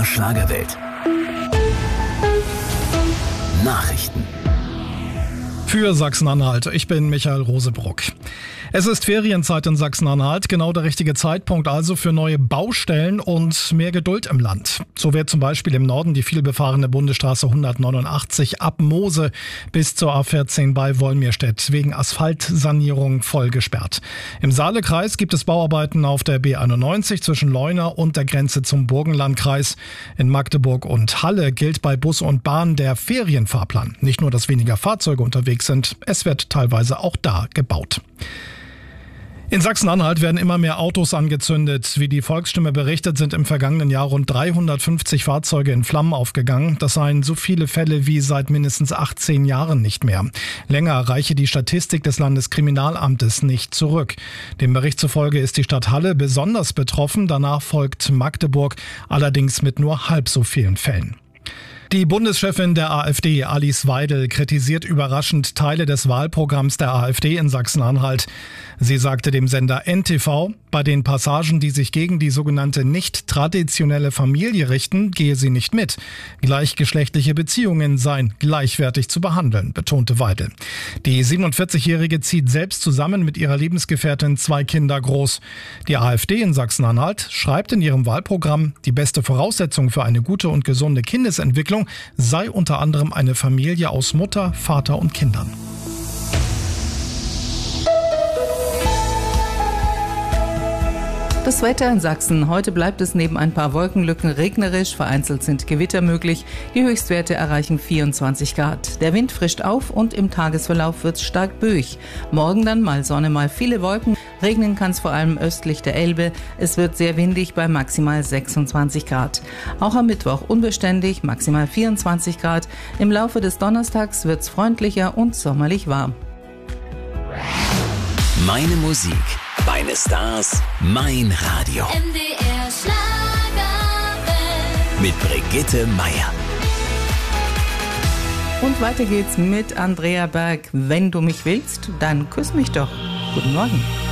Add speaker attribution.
Speaker 1: Schlagerwelt. Nachrichten.
Speaker 2: Für Sachsen-Anhalt, ich bin Michael Rosebruck. Es ist Ferienzeit in Sachsen-Anhalt, genau der richtige Zeitpunkt also für neue Baustellen und mehr Geduld im Land. So wird zum Beispiel im Norden die vielbefahrene Bundesstraße 189 ab Moose bis zur A14 bei Wolmirstedt wegen Asphaltsanierung voll gesperrt. Im Saalekreis gibt es Bauarbeiten auf der B91 zwischen Leuna und der Grenze zum Burgenlandkreis. In Magdeburg und Halle gilt bei Bus und Bahn der Ferienfahrplan. Nicht nur, dass weniger Fahrzeuge unterwegs sind, es wird teilweise auch da gebaut. In Sachsen-Anhalt werden immer mehr Autos angezündet. Wie die Volksstimme berichtet, sind im vergangenen Jahr rund 350 Fahrzeuge in Flammen aufgegangen. Das seien so viele Fälle wie seit mindestens 18 Jahren nicht mehr. Länger reiche die Statistik des Landeskriminalamtes nicht zurück. Dem Bericht zufolge ist die Stadt Halle besonders betroffen. Danach folgt Magdeburg, allerdings mit nur halb so vielen Fällen. Die Bundeschefin der AfD, Alice Weidel, kritisiert überraschend Teile des Wahlprogramms der AfD in Sachsen-Anhalt. Sie sagte dem Sender NTV, bei den Passagen, die sich gegen die sogenannte nicht traditionelle Familie richten, gehe sie nicht mit. Gleichgeschlechtliche Beziehungen seien gleichwertig zu behandeln, betonte Weidel. Die 47-Jährige zieht selbst zusammen mit ihrer Lebensgefährtin 2 Kinder groß. Die AfD in Sachsen-Anhalt schreibt in ihrem Wahlprogramm, die beste Voraussetzung für eine gute und gesunde Kindesentwicklung sei unter anderem eine Familie aus Mutter, Vater und Kindern.
Speaker 3: Das Wetter in Sachsen. Heute bleibt es neben ein paar Wolkenlücken regnerisch. Vereinzelt sind Gewitter möglich. Die Höchstwerte erreichen 24 Grad. Der Wind frischt auf und im Tagesverlauf wird es stark böig. Morgen dann mal Sonne, mal viele Wolken. Regnen kann es vor allem östlich der Elbe. Es wird sehr windig bei maximal 26 Grad. Auch am Mittwoch unbeständig, maximal 24 Grad. Im Laufe des Donnerstags wird es freundlicher und sommerlich warm.
Speaker 1: Meine Musik, meine Stars, mein Radio.
Speaker 4: MDR Schlagerwelt.
Speaker 1: Mit Brigitte Meier.
Speaker 3: Und weiter geht's mit Andrea Berg. Wenn du mich willst, dann küss mich doch. Guten Morgen.